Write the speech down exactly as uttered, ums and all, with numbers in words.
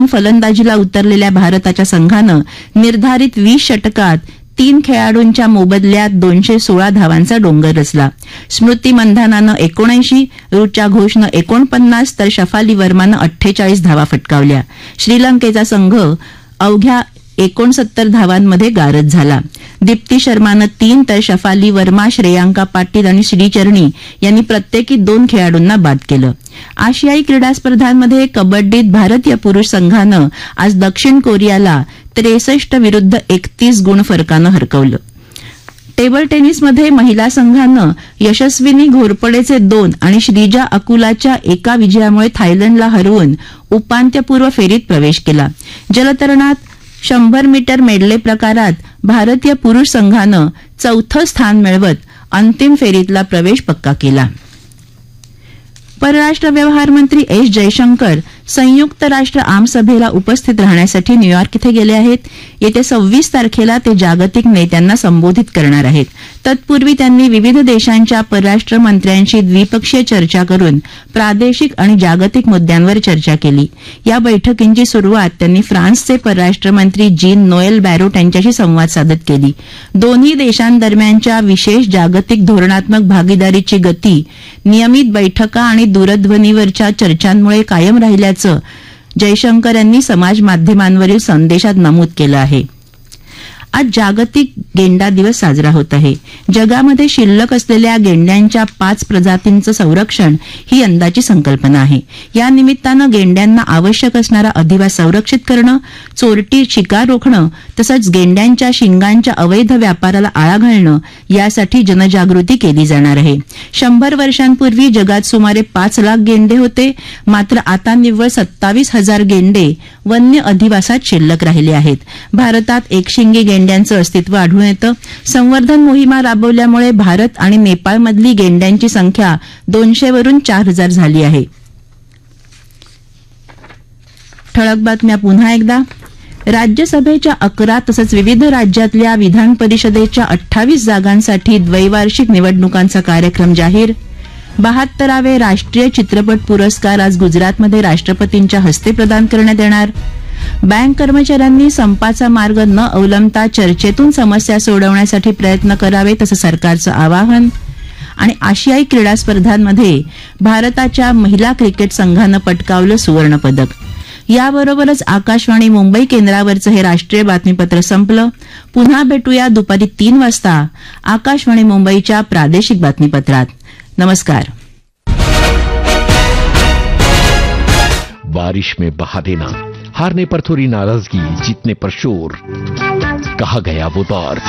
फलंदाजीला उतरलेल्या भारताच्या संघानं निर्धारित वीस षटकात तीन खेळाडूंच्या मोबदल्यात दोनशे सोळा धावांचा डोंगर रचला. स्मृती मंधानानं एकोणऐंशी, ऋचा घोषनं एकोणपन्नास तर शफाली वर्मानं अठ्ठेचाळीस धावा फटकावल्या. श्रीलंकेचा संघ अवघ्या एकोणसत्तर धावांमध्ये गारद झाला. दीप्ती शर्मानं तीन तर शफाली वर्मा, श्रेयांका पाटील आणि श्रीचरणी यांनी प्रत्येकी दोन खेळाडूंना बाद केलं. आशियाई क्रीडा स्पर्धांमध्ये कबड्डीत भारतीय पुरुष संघानं आज दक्षिण कोरियाला त्रेसष्ट विरुद्ध एकतीस गुण फरकानं हरकवलं. टेबल टेनिसमध्ये महिला संघानं यशस्विनी घोरपडेचे दोन आणि श्रीजा अकुलाच्या एका विजयामुळे थायलंडला हरवून उपांत्यपूर्व फेरीत प्रवेश केला. जलतरणात शंभर मीटर मेडले प्रकारात भारतीय पुरुष संघानं चौथं स्थान मिळवत अंतिम फेरीतला प्रवेश पक्का केला. परराष्ट्र व्यवहार मंत्री एस जयशंकर संयुक्त राष्ट्र आमसभेला उपस्थित राहण्यासाठी न्यूयॉर्क इथे गेले आहेत. येत्या सव्वीस तारखेला ते जागतिक नेत्यांना संबोधित करणार आहेत. तत्पूर्वी त्यांनी विविध देशांच्या परराष्ट्र मंत्र्यांशी द्विपक्षीय चर्चा करून प्रादेशिक आणि जागतिक मुद्द्यांवर चर्चा केली. या बैठकींची सुरुवात त्यांनी फ्रान्सचे परराष्ट्र मंत्री जीन नोएल बॅरोट यांच्याशी संवाद साधत केली. दोन्ही देशांदरम्यानच्या विशेष जागतिक धोरणात्मक भागीदारीची गती नियमित बैठका आणि दूरध्वनीवरच्या चर्चांमुळे कायम राहिल्याचं जयशंकर यांनी समाज माध्यमांवरील संदेशात नमूद केलं आहे. आज जागतिक गेंडा दिवस साजरा होत आहे. जगामध्ये शिल्लक असलेल्या गेंड्यांच्या पाच प्रजातींचं संरक्षण ही यंदाची संकल्पना आहे. या निमित्तानं गेंड्यांना आवश्यक असणारा अधिवास संरक्षित करणं, चोरटी शिकार रोखणं तसंच गेंड्यांच्या शिंगांच्या अवैध व्यापाराला आळा घालणं यासाठी जनजागृती केली जाणार आहे. शंभर वर्षांपूर्वी जगात सुमारे पाच लाख गेंडे होते, मात्र आता निव्वळ सत्तावीस हजार गेंडे वन्य अधिवासात शिल्लक राहिले आहेत. भारतात एकशिंगी गेंड्यांचं अस्तित्व आढळून येतं. संवर्धन मोहिमा राबवल्यामुळे भारत आणि नेपाळमधली गेंड्यांची संख्या दोनशे वरून चार हजार झाली आहे. ठळक बातम्या पुन्हा एकदा. राज्यसभेच्या अकरा तसंच विविध राज्यातल्या विधान परिषदेच्या अठ्ठावीस जागांसाठी द्वैवार्षिक निवडणुकांचा कार्यक्रम जाहीर. बहात्तरावे राष्ट्रीय चित्रपट पुरस्कार आज गुजरातमध्ये राष्ट्रपतींच्या हस्ते प्रदान करण्यात येणार. बँक कर्मचाऱ्यांनी संपाचा मार्ग न अवलंबता चर्चेतून समस्या सोडवण्यासाठी प्रयत्न करावेत असं सरकारचं आवाहन. आणि आशियाई क्रीडा स्पर्धांमध्ये भारताच्या महिला क्रिकेट संघानं पटकावलं सुवर्णपदक. याबरोबरच आकाशवाणी मुंबई केंद्रावरचं हे राष्ट्रीय बातमीपत्र संपलं. पुन्हा भेटूया दुपारी तीन वाजता आकाशवाणी मुंबईच्या प्रादेशिक बातमीपत्रात. नमस्कार. बारिश में बहा देना, हारने पर थोड़ी नाराजगी, जीतने पर शोर, कहा गया वो दौर